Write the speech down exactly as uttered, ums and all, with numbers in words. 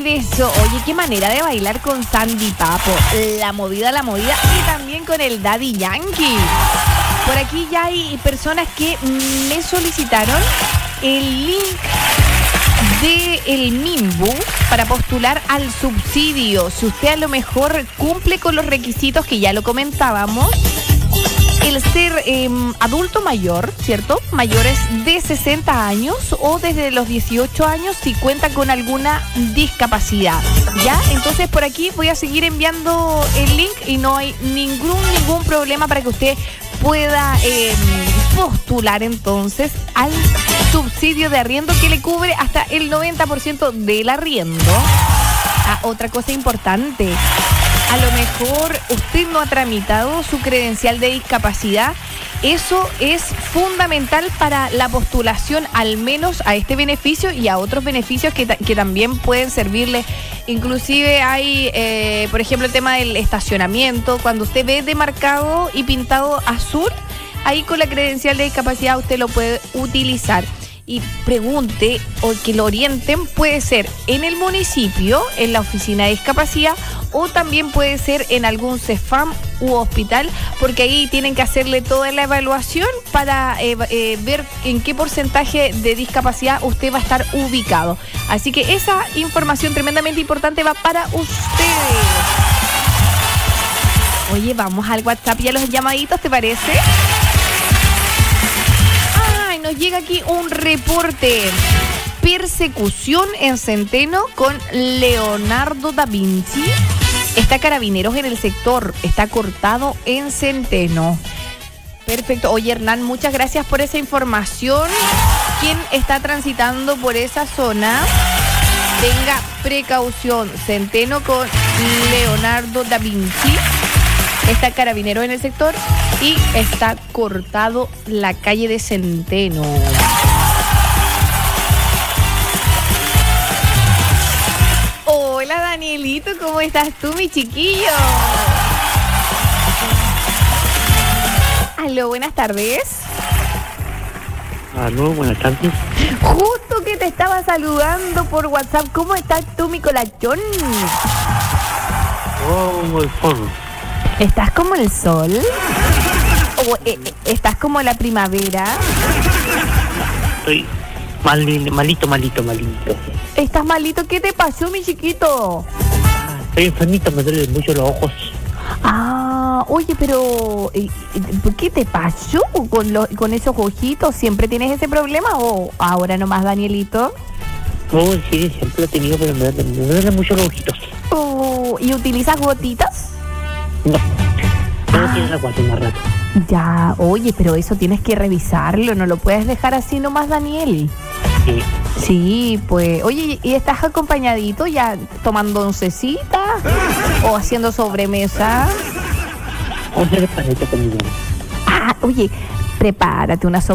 eso. Oye, qué manera de bailar con Sandy Papo. La movida, la movida. Y también con el Daddy Yankee. Por aquí ya hay personas que me solicitaron el link de el Minbu para postular al subsidio. Si usted a lo mejor cumple con los requisitos que ya lo comentábamos, el ser eh, adulto mayor, ¿cierto? Mayores de sesenta años o desde los dieciocho años si cuenta con alguna discapacidad. ¿Ya? Entonces por aquí voy a seguir enviando el link y no hay ningún, ningún problema para que usted pueda eh, postular entonces al subsidio de arriendo que le cubre hasta el noventa por ciento del arriendo. Ah, otra cosa importante. A lo mejor usted no ha tramitado su credencial de discapacidad. Eso es fundamental para la postulación, al menos a este beneficio y a otros beneficios que, ta- que también pueden servirle. Inclusive hay, eh, por ejemplo, el tema del estacionamiento. Cuando usted ve demarcado y pintado azul, ahí con la credencial de discapacidad usted lo puede utilizar. Y pregunte o que lo orienten, puede ser en el municipio, en la oficina de discapacidad, o también puede ser en algún CEFAM u hospital, porque ahí tienen que hacerle toda la evaluación para eh, eh, ver en qué porcentaje de discapacidad usted va a estar ubicado. Así que esa información tremendamente importante va para ustedes. Oye, vamos al WhatsApp y a los llamaditos, ¿te parece? Nos llega aquí un reporte. Persecución en Centeno con Leonardo da Vinci. Está Carabineros en el sector. Está cortado en Centeno. Perfecto. Oye, Hernán, muchas gracias por esa información. Quien está transitando por esa zona, tenga precaución. Centeno con Leonardo da Vinci. Está Carabineros en el sector y está cortado la calle de Centeno. Hola, Danielito, ¿cómo estás tú, mi chiquillo? Aló, buenas tardes. Aló, buenas tardes. Justo que te estaba saludando por WhatsApp. ¿Cómo estás tú, mi colachón? Oh, el forro. ¿Estás como el sol? ¿O eh, eh, estás como la primavera? Estoy mal, malito, malito, malito. ¿Estás malito? ¿Qué te pasó, mi chiquito? Estoy enfermito, me duelen mucho los ojos. Ah, oye, pero eh, eh, ¿qué te pasó con, lo, con esos ojitos? ¿Siempre tienes ese problema o ahora nomás, Danielito? Oh, sí, siempre lo he tenido, pero me duelen, me duelen mucho los ojitos. Oh, ¿y utilizas gotitas? No, pero Ah. tiene la guata más rato. Ya, oye, pero eso tienes que revisarlo, no lo puedes dejar así nomás, Daniel. Sí. Sí, pues, oye, ¿y estás acompañadito ya tomando oncecita o haciendo sobremesa? Vamos a hacer paneta conmigo. Ah, oye, prepárate una sobremesa.